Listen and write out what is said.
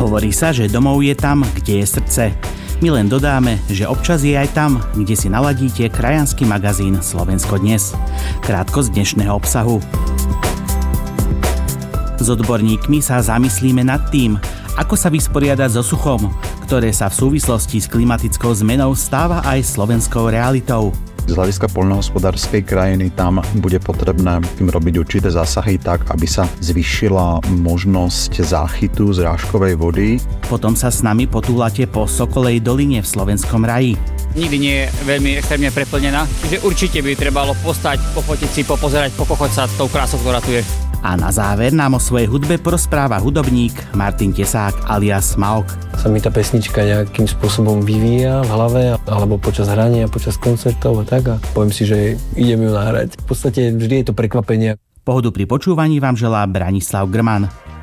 Hovorí sa, že domov je tam, kde je srdce. My len dodáme, že občas je aj tam, kde si naladíte krajanský magazín Slovensko dnes. Krátko z dnešného obsahu. S odborníkmi sa zamyslíme nad tým, ako sa vysporiadať so suchom, ktoré sa v súvislosti s klimatickou zmenou stáva aj slovenskou realitou. Z hľadiska poľnohospodárskej krajiny tam bude potrebné robiť určité zásahy tak, aby sa zvýšila možnosť záchytu zrážkovej vody. Potom sa s nami potúlate po Sokolej doline v Slovenskom raji. Nikdy nie je veľmi extrémne preplnená, čiže určite by trebalo postať, pofotiť si, popozerať, pokochať sa tou krásou, ktorá tu je. A na záver nám o svojej hudbe porozpráva hudobník Martin Tesák alias Maok. Sa mi tá pesnička nejakým spôsobom vyvíja v hlave, alebo počas hrania, počas koncertov a tak, a poviem si, že idem ju nahrať. V podstate vždy je to prekvapenie. Pohodu pri počúvaní vám želá Branislav Grman.